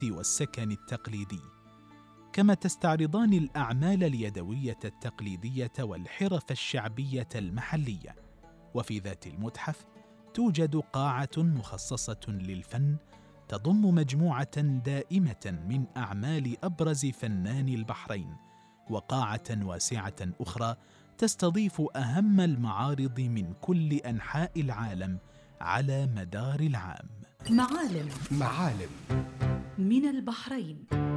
والسكن التقليدي، كما تستعرضان الأعمال اليدوية التقليدية والحرف الشعبية المحلية. وفي ذات المتحف توجد قاعة مخصصة للفن تضم مجموعة دائمة من أعمال أبرز فناني البحرين، وقاعة واسعة أخرى تستضيف أهم المعارض من كل أنحاء العالم على مدار العام. معالم من البحرين.